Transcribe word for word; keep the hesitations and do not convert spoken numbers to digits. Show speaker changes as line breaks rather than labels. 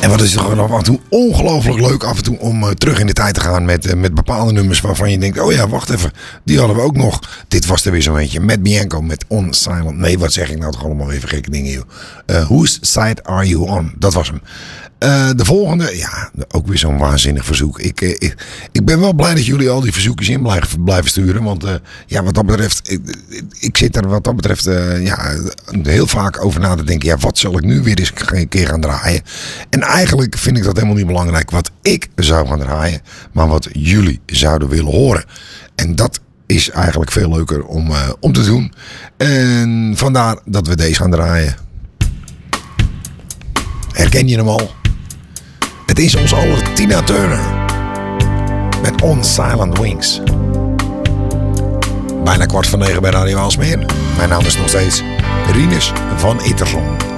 En wat is het gewoon af en toe ongelooflijk leuk af en toe om uh, terug in de tijd te gaan met, uh, met bepaalde nummers waarvan je denkt, oh ja, wacht even, die hadden we ook nog. Dit was er weer zo'n eentje. Met Bianco, met On Silent. Nee, wat zeg ik nou toch allemaal even gekke dingen, joh. Uh, Whose Side Are You On? Dat was hem. Uh, de volgende, ja, ook weer zo'n waanzinnig verzoek. Ik, uh, ik, ik ben wel blij dat jullie al die verzoekjes in blijven, blijven sturen. Want uh, ja, wat dat betreft, ik, ik zit er wat dat betreft uh, ja, heel vaak over na te denken. Ja, wat zal ik nu weer eens een keer gaan draaien? En eigenlijk vind ik dat helemaal niet belangrijk wat ik zou gaan draaien. Maar wat jullie zouden willen horen. En dat is eigenlijk veel leuker om, uh, om te doen. En vandaar dat we deze gaan draaien. Herken je hem al? Het is ons aller Tina Turner. Met On Silent Wings. Bijna kwart van negen bij Radio Aalsmeer. Mijn naam is nog steeds Rinus van Itterson.